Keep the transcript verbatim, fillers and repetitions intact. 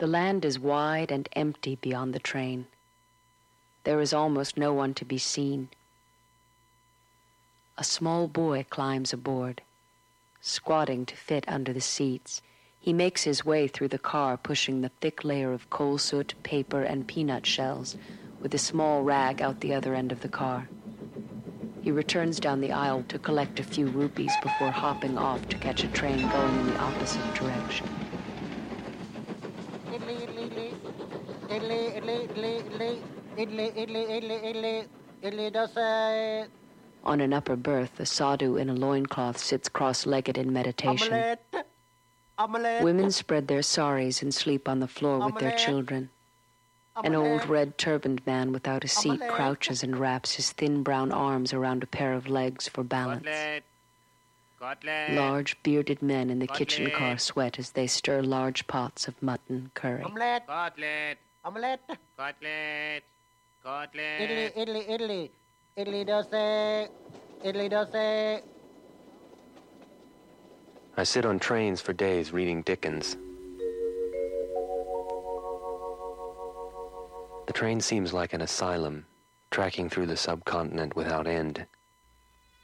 The land is wide and empty beyond the train. There is almost no one to be seen. A small boy climbs aboard, squatting to fit under the seats. He makes his way through the car, pushing the thick layer of coal soot, paper, and peanut shells, with a small rag out the other end of the car. He returns down the aisle to collect a few rupees before hopping off to catch a train going in the opposite direction. Idli, idli, idli, idli, idli, idli, idli, idli, idli, idli dosa. On an upper berth, a sadhu in a loincloth sits cross-legged in meditation. Omelette. Omelette. Women spread their saris and sleep on the floor with their children. An old red turbaned man without a seat Omelette. crouches and wraps his thin brown arms around a pair of legs for balance. Cutlet. Cutlet. Large bearded men in the Cutlet. kitchen car sweat as they stir large pots of mutton curry. Omelette. Cutlet. Omelette. Cutlet. Cutlet. Idli, idli, idli. Idli dosa. Idli dosa. I sit on trains for days reading Dickens. The train seems like an asylum, tracking through the subcontinent without end.